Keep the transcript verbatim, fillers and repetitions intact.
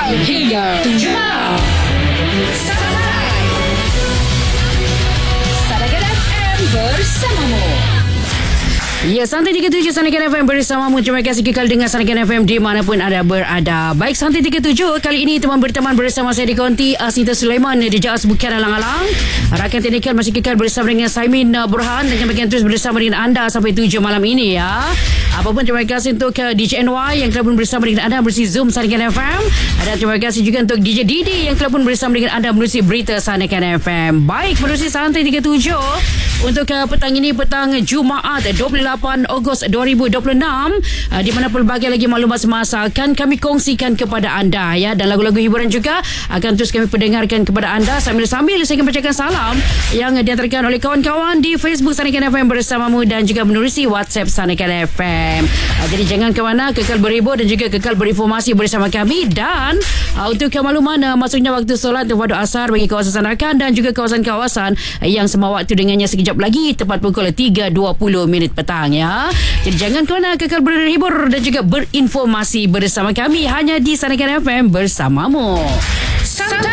hingga tujuh malam. Santai. Sarakan F M bersamamu. Ya, Santai tiga puluh tujuh Sarakan F M bersamamu. Terima kasih kekal dengan Sarakan F M di manapun anda berada. Baik, Santai tiga puluh tujuh kali ini teman berteman bersama saya di Konti Asnita Sulaiman di Jaas Bukian Alang-Alang. Rakan teknikal masih kekal bersama dengan Saimin Burhan dan yang bagian terus bersama dengan anda sampai tujuh malam ini ya. Apapun terima kasih untuk uh, D J N Y yang telah pun bersama dengan anda melalui Zoom Sarakan F M. Dan terima kasih juga untuk D J Didi yang telah pun bersama dengan anda melalui berita Sarakan F M. Baik, melalui Santai tiga puluh tujuh untuk uh, petang ini, petang Jumaat dua puluh lapan Ogos dua ribu dua puluh enam, uh, di mana pelbagai lagi maklumat semasa akan kami kongsikan kepada anda ya, dan lagu-lagu hiburan juga akan terus kami perdengarkan kepada anda sambil-sambil saya akan bacakan salam yang diantarkan oleh kawan-kawan di Facebook Sarakan F M bersamamu dan juga menerusi WhatsApp Sarakan F M. Uh, jadi jangan ke mana, kekal berhibur dan juga kekal berinformasi bersama kami. Dan uh, untuk kemakluman uh, masuknya waktu solat wadu asar bagi kawasan Sarakan dan juga kawasan-kawasan uh, yang sama waktu dengannya sekejap lagi tepat pukul tiga dua puluh minit petang ya. Jadi jangan ke mana, kekal berhibur dan juga berinformasi bersama kami hanya di Sarakan F M bersamamu. Santai.